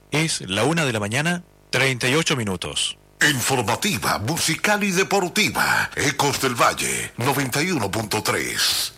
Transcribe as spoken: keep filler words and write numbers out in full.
Es la una de la mañana, treinta y ocho minutos. Informativa, musical y deportiva. Ecos del Valle, noventa y uno punto tres.